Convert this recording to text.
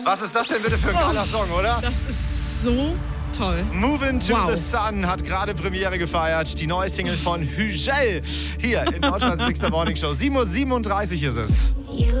Was ist das denn bitte für ein geiler Song, oder? Das ist so toll. Move to the Sun hat gerade Premiere gefeiert. Die neue Single von Hügel hier in Deutschlands Mix der Morning Show. 7:37 Uhr ist es.